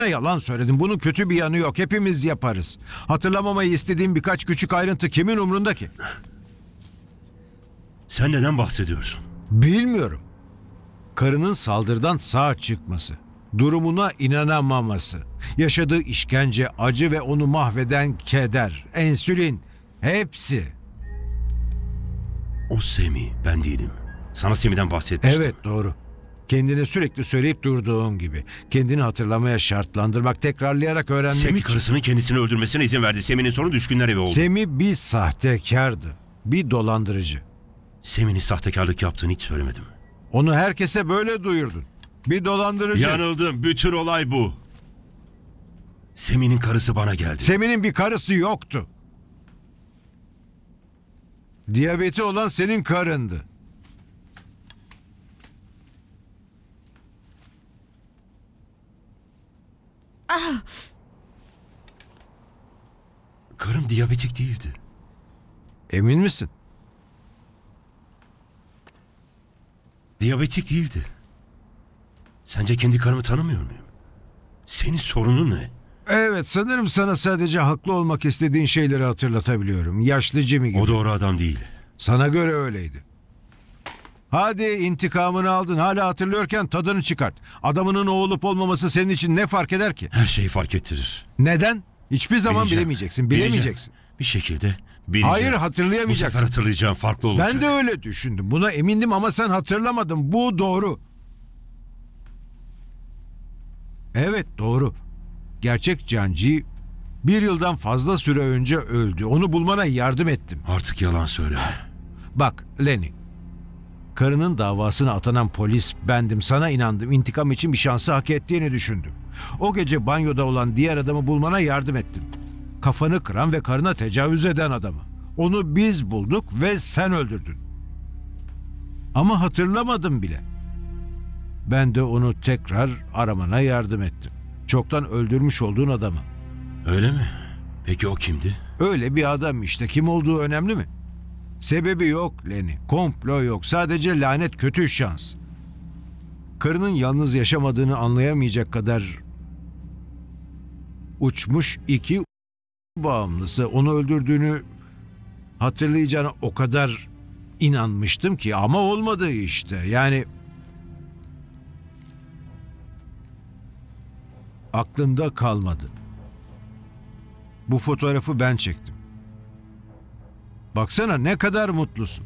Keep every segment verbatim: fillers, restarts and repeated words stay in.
yalan söyledim. Bunun kötü bir yanı yok. Hepimiz yaparız. Hatırlamamayı istediğim birkaç küçük ayrıntı kimin umrunda ki? Sen neden bahsediyorsun? Bilmiyorum. Karının saldırıdan sağ çıkması, durumuna inanamaması, yaşadığı işkence, acı ve onu mahveden keder, ensülin, hepsi. O Semih, ben değilim. Sana Semih'den bahsetmiştim. Evet, doğru. Kendine sürekli söyleyip durduğun gibi. Kendini hatırlamaya şartlandırmak, tekrarlayarak öğrenmek Semih için. karısının kendisini öldürmesine izin verdi. Semih'in sonu düşkünler evi oldu. Semih bir sahtekardı. Bir dolandırıcı. Semih'in sahtekarlık yaptığını hiç söylemedim. Onu herkese böyle duyurdun. Bir dolandırıcı. Yanıldım. Bütün olay bu. Semih'in karısı bana geldi. Semih'in bir karısı yoktu. Diyabeti olan senin karındı. Karım diyabetik değildi. Emin misin? Diyabetik değildi. Sence kendi karımı tanımıyor muyum? Senin sorunun ne? Evet, sanırım sana sadece haklı olmak istediğin şeyleri hatırlatabiliyorum. Yaşlı Jimmy gibi. O doğru adam değil. Sana göre öyleydi. Hadi intikamını aldın. Hala hatırlıyorken tadını çıkart. Adamının o olup olmaması senin için ne fark eder ki? Her şeyi fark ettirir. Neden? Hiçbir zaman Bileceğim. bilemeyeceksin. Bileceğim. Bilemeyeceksin. Bir şekilde bileceğim. Hayır, Bu hatırlayamayacaksın. sefer hatırlayacağım, farklı olacak. Ben de öyle düşündüm. Buna emindim ama sen hatırlamadın. Bu doğru. Evet, doğru. Gerçek Canci bir yıldan fazla süre önce öldü. Onu bulmana yardım ettim. Artık yalan söyleme. Bak Lenny. Karının davasına atanan polis bendim. Sana inandım. İntikam için bir şansı hak ettiğini düşündüm. O gece banyoda olan diğer adamı bulmana yardım ettim. Kafanı kıran ve karına tecavüz eden adamı. Onu biz bulduk ve sen öldürdün. Ama hatırlamadım bile. Ben de onu tekrar aramana yardım ettim. Çoktan öldürmüş olduğun adamı. Öyle mi? Peki o kimdi? Öyle bir adam işte. Kim olduğu önemli mi? Sebebi yok Lenny. Komplo yok. Sadece lanet, kötü şans. Karının yalnız yaşamadığını anlayamayacak kadar uçmuş iki bağımlısı onu öldürdüğünü hatırlayacağına o kadar inanmıştım ki ama olmadı işte. Yani aklında kalmadı. Bu fotoğrafı ben çektim. Baksana ne kadar mutlusun.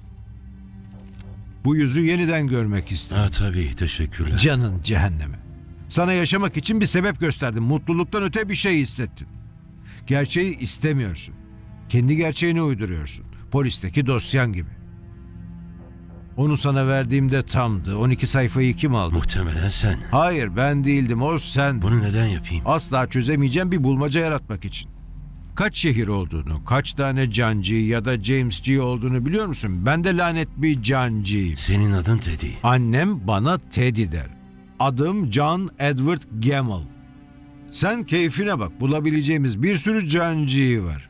Bu yüzü yeniden görmek istedim. Ha tabii, teşekkürler. Canın cehenneme. Sana yaşamak için bir sebep gösterdim. Mutluluktan öte bir şey hissettin. Gerçeği istemiyorsun. Kendi gerçeğini uyduruyorsun. Polisteki dosyan gibi. Onu sana verdiğimde tamdı. on iki sayfayı kim aldı? Muhtemelen sen. Hayır, ben değildim. O sen. Bunu neden yapayım? Asla çözemeyeceğim bir bulmaca yaratmak için. Kaç şehir olduğunu, kaç tane Canci ya da James G olduğunu biliyor musun? Ben de lanet bir Canci. Senin adın Teddy. Annem bana Teddy der. Adım John Edward Gamble. Sen keyfine bak. Bulabileceğimiz bir sürü Canci var.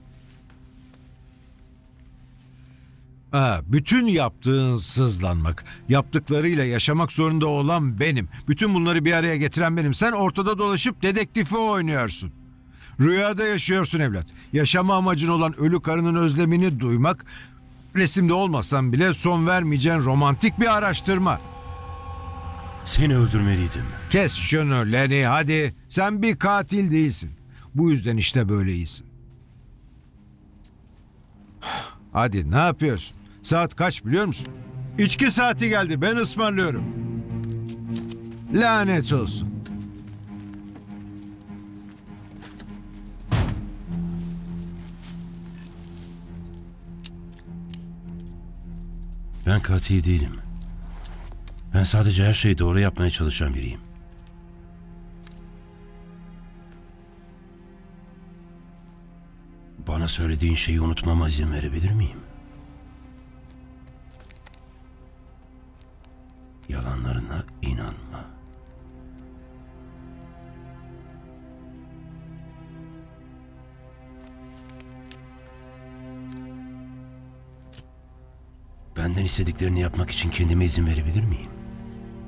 Ha, bütün yaptığın sızlanmak, yaptıklarıyla yaşamak zorunda olan benim. Bütün bunları bir araya getiren benim. Sen ortada dolaşıp dedektifi oynuyorsun. Rüyada yaşıyorsun evlat. Yaşama amacın olan ölü karının özlemini duymak, resimde olmasan bile son vermeyeceğin romantik bir araştırma. Seni öldürmeliydim. Kes şunu Lenny, hadi. Sen bir katil değilsin. Bu yüzden işte böyle iyisin. Hadi ne yapıyorsun? Saat kaç biliyor musun? İçki saati geldi, ben ısmarlıyorum. Lanet olsun. Ben katil değilim. Ben sadece her şeyi doğru yapmaya çalışan biriyim. Bana söylediğin şeyi unutmama izin verebilir miyim? Yalanlarına inanma. Benden istediklerini yapmak için kendime izin verebilir miyim?